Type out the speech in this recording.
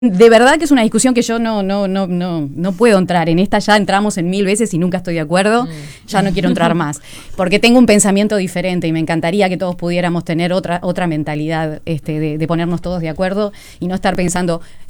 De verdad que es una discusión que yo no puedo entrar. En esta ya entramos en 1000 veces y nunca estoy de acuerdo. Ya no quiero entrar más. Porque tengo un pensamiento diferente y me encantaría que todos pudiéramos tener otra mentalidad de ponernos todos de acuerdo y no estar pensando